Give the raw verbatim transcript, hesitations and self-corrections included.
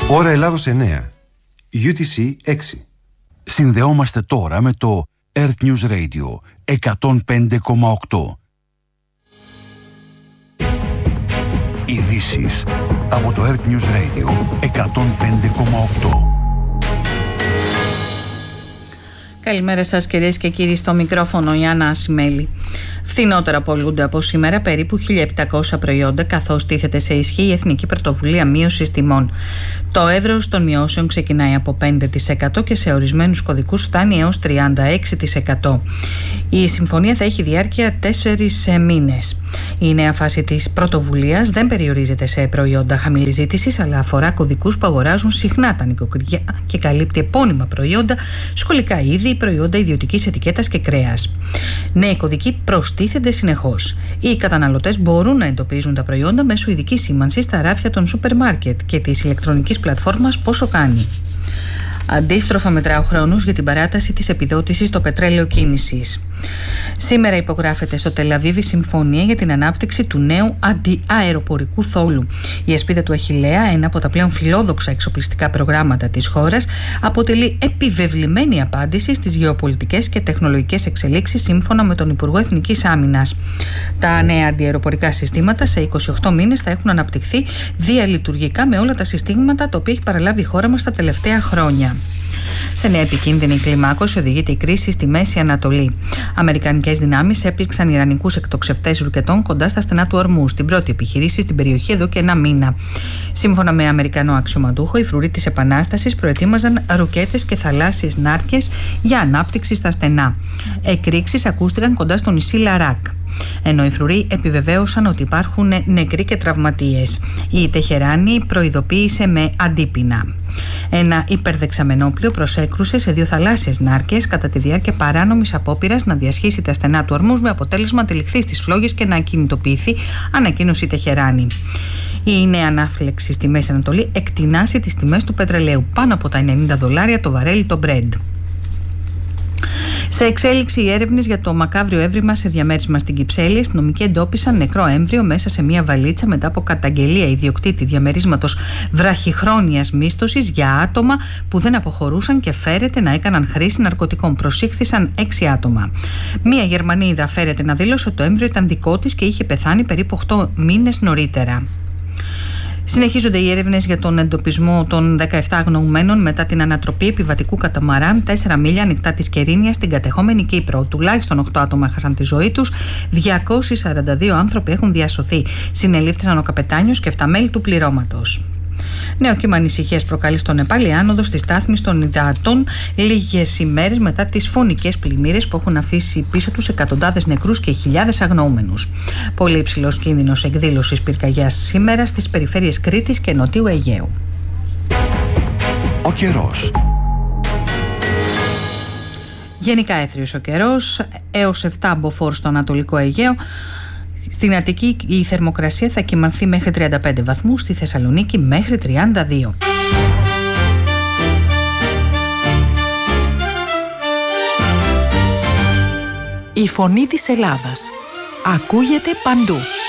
Ώρα Ελλάδος εννέα, γιου τι σι έξι. Συνδεόμαστε τώρα με το Earth News Radio εκατόν πέντε κόμμα οκτώ. Ειδήσεις από το Earth News Radio εκατόν πέντε κόμμα οκτώ. Καλημέρα σας κυρίες και κύριοι, στο μικρόφωνο η Άννα Ασημέλη. Φθηνότερα πωλούνται από σήμερα περίπου χίλια επτακόσια προϊόντα, καθώς τίθεται σε ισχύ η Εθνική Πρωτοβουλία Μείωσης Τιμών. Το εύρος των μειώσεων ξεκινάει από πέντε τοις εκατό και σε ορισμένους κωδικούς φτάνει έως τριάντα έξι τοις εκατό. Η συμφωνία θα έχει διάρκεια τέσσερις μήνες. Η νέα φάση της πρωτοβουλίας δεν περιορίζεται σε προϊόντα χαμηλής ζήτησης, αλλά αφορά κωδικούς που αγοράζουν συχνά τα νοικοκυριά και καλύπτει επώνυμα προϊόντα, σχολικά είδη, προϊόντα ιδιωτικής ετικέτας και κρέας. Νέοι κωδικοί προστίθενται συνεχώς. Οι καταναλωτές μπορούν να εντοπίζουν τα προϊόντα μέσω ειδικής σήμανσης στα ράφια των σούπερ μάρκετ και της ηλεκτρονικής πλατφόρμας Πόσο Κάνει. Αντίστροφα μετρά ο χρόνος για την παράταση της επιδότησης στο πετρέλαιο κίνησης. Σήμερα υπογράφεται στο Τελαβίβι συμφωνία για την ανάπτυξη του νέου αντιαεροπορικού θόλου. Η Ασπίδα του Αχιλλέα, ένα από τα πλέον φιλόδοξα εξοπλιστικά προγράμματα της χώρας, αποτελεί επιβεβλημένη απάντηση στις γεωπολιτικές και τεχνολογικές εξελίξεις, σύμφωνα με τον Υπουργό Εθνικής Άμυνας. Τα νέα αντιαεροπορικά συστήματα σε είκοσι οκτώ μήνες θα έχουν αναπτυχθεί διαλειτουργικά με όλα τα συστήματα τα οποία έχει παραλάβει η χώρα μας τα τελευταία χρόνια. Σε νέα επικίνδυνη κλιμάκωση οδηγείται η κρίση στη Μέση Ανατολή. Αμερικανικές δυνάμεις έπληξαν ιρανικούς εκτοξευτές ρουκετών κοντά στα στενά του Ορμούζ, την πρώτη επιχειρήση στην περιοχή εδώ και ένα μήνα. Σύμφωνα με Αμερικανό αξιωματούχο, οι φρουροί της Επανάστασης προετοίμαζαν ρουκέτες και θαλάσσιες νάρκες για ανάπτυξη στα στενά. Εκρήξεις ακούστηκαν κοντά στο νησί Λαράκ. Ενώ οι φρουροί επιβεβαίωσαν ότι υπάρχουν νεκροί και τραυματίες. Η Τεχεράνη προειδοποίησε με αντίπεινα. Ένα υπερδεξαμενόπλιο προσέκρουσε σε δύο θαλάσσιες νάρκες κατά τη διάρκεια παράνομης απόπειρας να διασχίσει τα στενά του Ορμούζ, με αποτέλεσμα να τυλιχθεί στις φλόγες και να ακινητοποιηθεί, ανακοίνωσε η Τεχεράνη. Η νέα ανάφλεξη στη Μέση Ανατολή εκτινάσει τις τιμές του πετρελαίου, πάνω από τα ενενήντα δολάρια το βαρέλι το Brent. Σε εξέλιξη οι έρευνες για το μακάβριο έβριμα σε διαμέρισμα στην Κυψέλη. Οι αστυνομικοί εντόπισαν νεκρό έμβριο μέσα σε μια βαλίτσα μετά από καταγγελία ιδιοκτήτη διαμερίσματος βραχυχρόνιας μίσθωσης για άτομα που δεν αποχωρούσαν και φέρεται να έκαναν χρήση ναρκωτικών. Προσήχθησαν έξι άτομα. Μία Γερμανίδα φέρεται να δήλωσε ότι το έμβριο ήταν δικό της και είχε πεθάνει περίπου οκτώ μήνες νωρίτερα. Συνεχίζονται οι έρευνες για τον εντοπισμό των δεκαεπτά αγνοωμένων μετά την ανατροπή επιβατικού καταμαράν τέσσερα μίλια ανοιχτά της Κερίνιας στην κατεχόμενη Κύπρο. Τουλάχιστον οκτώ άτομα έχασαν τη ζωή τους, διακόσιοι σαράντα δύο άνθρωποι έχουν διασωθεί. Συνελήφθησαν ο καπετάνιος και επτά μέλη του πληρώματος. Νέο κύμα ανησυχίας προκαλεί στο Νεπάλ η άνοδος της στάθμης των υδάτων λίγες ημέρες μετά τις φωνικές πλημμύρες που έχουν αφήσει πίσω τους εκατοντάδες νεκρούς και χιλιάδες αγνοούμενους. Πολύ υψηλός κίνδυνος εκδήλωσης πυρκαγιάς σήμερα στις περιφέρειες Κρήτης και Νοτιού Αιγαίου. Ο καιρός. Γενικά έθριος ο καιρός, έως επτά μποφόρ στο Ανατολικό Αιγαίο. Στην Αττική η θερμοκρασία θα κυμανθεί μέχρι τριάντα πέντε βαθμούς, στη Θεσσαλονίκη μέχρι τριάντα δύο. Η φωνή της Ελλάδας ακούγεται παντού.